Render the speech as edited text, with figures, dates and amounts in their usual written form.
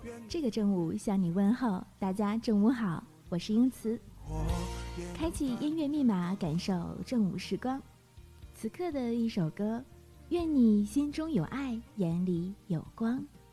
这个正午向你问候，大家正午好，我是英慈。开启音乐密码，感受正午时光。此刻的一首歌，愿你心中有爱，眼里有光。